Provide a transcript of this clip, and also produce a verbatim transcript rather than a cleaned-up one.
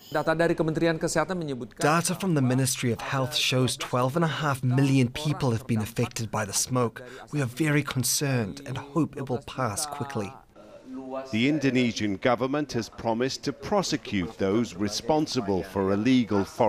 Data dari Kementerian Kesehatan menyebutkan Data from the Ministry of Health shows twelve and a half million people have been affected by the smoke. We are very concerned and hope it will pass quickly. The Indonesian government has promised to prosecute those responsible for illegal forest